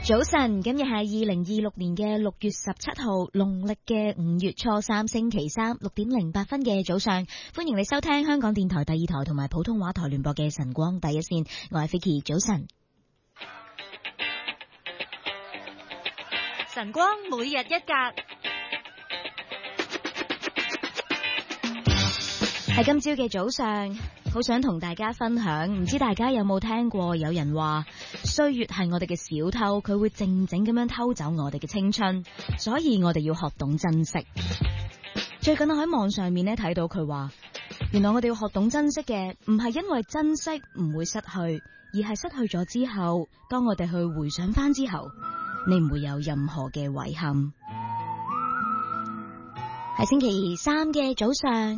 早晨，今日係2026年嘅6月17號，農曆嘅5月初3，星期三，6點08分嘅早上，歡迎你收聽香港電台第2台同埋普通話台聯播嘅晨光第一線，我係 Vicky， 早晨。 晨光每日一格， 喺今朝嘅早上，好想同大家分享，唔知大家有冇聽過有人話歲月係我哋嘅小偷，佢會靜靜咁樣偷走我哋嘅青春，所以我哋要學懂珍惜。最近我喺網上面睇到佢話，原來我哋要學懂珍惜嘅唔係因為珍惜唔會失去，而係失去咗之後，當我哋去回想翻之後，你唔會有任何嘅遺憾。喺星期三嘅早上，